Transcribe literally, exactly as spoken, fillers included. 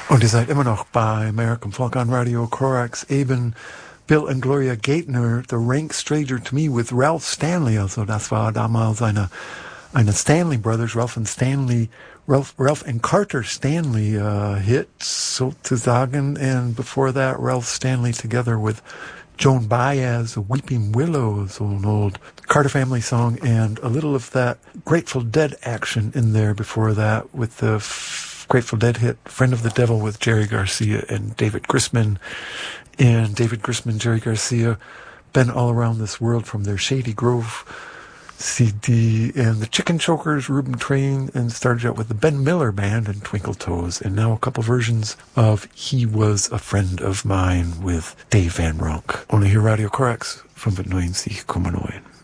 Und ihr seid immer noch bei American Folk on Radio Corax, eben Bill und Gloria Gaitner, The Rank Stranger to Me with Ralph Stanley. Also das war damals eine, eine Stanley Brothers, Ralph and Stanley, Ralph, Ralph and Carter Stanley uh, hit, sozusagen. And before that, Ralph Stanley together with Joan Baez, Weeping Willows, an old Carter family song, and a little of that Grateful Dead action in there before that with the f- Grateful Dead hit Friend of the Devil with Jerry Garcia and David Grisman. And David Grisman, Jerry Garcia, been all around this world from their Shady Grove C D and the Chicken Chokers, Reuben Train, and started out with the Ben Miller Band and Twinkle Toes, and now a couple versions of He Was a Friend of Mine with Dave Van Ronk. Only here Radio Corax from neunzig Komma neun.